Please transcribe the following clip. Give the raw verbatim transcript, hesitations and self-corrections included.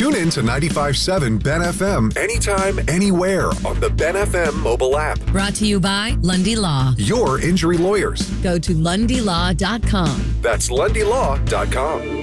Tune in to ninety-five point seven Ben F M anytime, anywhere on the Ben F M mobile app. Brought to you by Lundy Law. Your injury lawyers. Go to lundy law dot com. That's lundy law dot com.